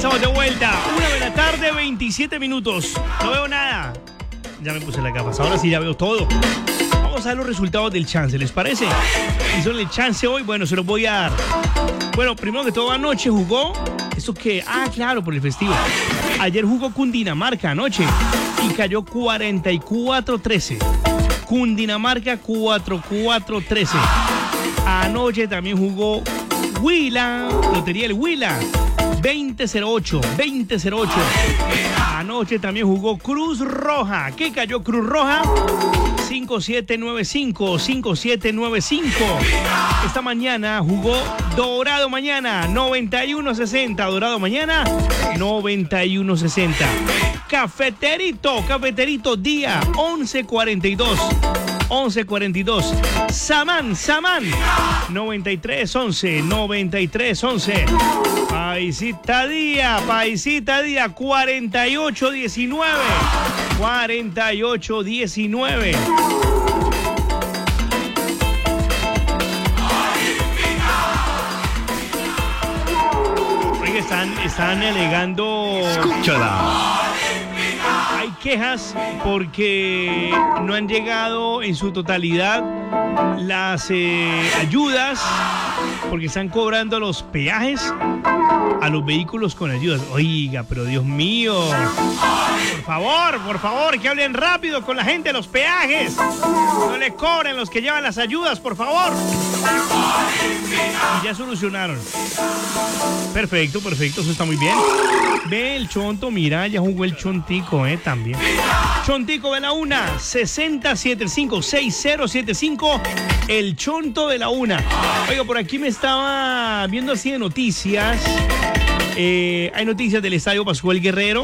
Estamos de vuelta, 1:00 27 minutos. No veo nada. Ya me puse la gafas, ahora sí ya veo todo. Vamos a ver los resultados del chance, ¿les parece? ¿Y son el chance hoy? Bueno, se los voy a dar. Bueno, primero que todo, anoche jugó. ¿Esto qué? Ah, claro, por el festivo. Ayer jugó Cundinamarca anoche y cayó 44-13. Cundinamarca 44-13. Anoche también jugó Huila, Lotería del Huila. 20-08. Anoche también jugó Cruz Roja. ¿Qué cayó Cruz Roja? 5795. Esta mañana jugó Dorado Mañana, 91-60. Dorado Mañana, 91-60. Cafeterito Día, 11:42. Samán, 93-11. Paisita Día, 48-19. Oye, están alegando. Escúchala. Hay quejas porque no han llegado en su totalidad las ayudas, porque están cobrando los peajes a los vehículos con ayudas. Oiga, pero Dios mío, por favor, que hablen rápido con la gente de los peajes. No le cobren los que llevan las ayudas, por favor. Y ya solucionaron. Perfecto, eso está muy bien. Ve el Chonto, mira, ya jugó el Chontico, también. Chontico de la Una, 6075. El Chonto de la Una. Oiga, por aquí me estaba viendo así de noticias. Hay noticias del Estadio Pascual Guerrero.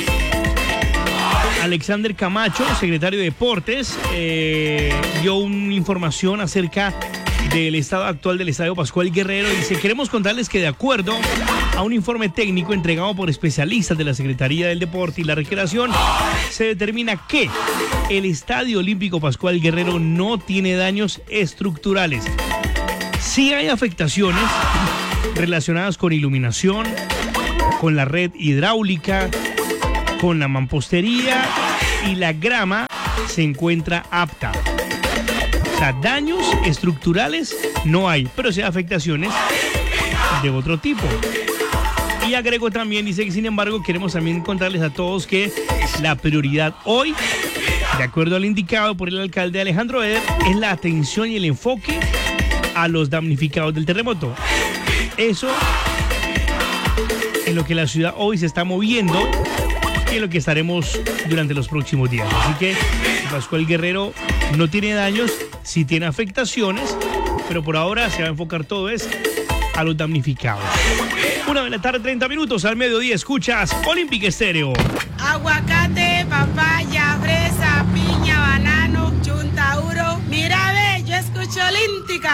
Alexander Camacho, secretario de Deportes, dio una información acerca del estado actual del Estadio Pascual Guerrero. Dice: queremos contarles que de acuerdo a un informe técnico entregado por especialistas de la Secretaría del Deporte y la Recreación, se determina que el Estadio Olímpico Pascual Guerrero no tiene daños estructurales. Sí hay afectaciones relacionadas con iluminación, con la red hidráulica, con la mampostería, y la grama se encuentra apta. O sea, daños estructurales no hay, pero sí hay afectaciones de otro tipo. Y agregó también, dice que sin embargo queremos también contarles a todos que la prioridad hoy, de acuerdo al indicado por el alcalde Alejandro Eder, es la atención y el enfoque a los damnificados del terremoto. Eso es lo que la ciudad hoy se está moviendo y en lo que estaremos durante los próximos días. Así que Pascual Guerrero no tiene daños, sí tiene afectaciones, pero por ahora se va a enfocar todo a los damnificados. 1:30 p.m, al mediodía, escuchas Olímpica Estéreo. Aguacate, papaya, fresa, piña, banano, chuntauro. Mira, ve, yo escucho Olímpica.